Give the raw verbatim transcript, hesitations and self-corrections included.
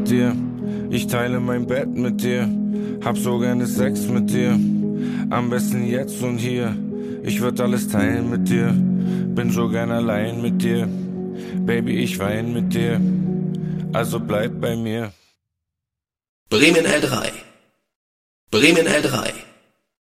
mit dir. Ich teile mein Bett mit dir, hab so gerne Sex mit dir. Am besten jetzt und hier, ich würd alles teilen mit dir. Bin so gern allein mit dir, Baby, ich wein mit dir. Also bleib bei mir. Bremen L drei. Bremen L drei.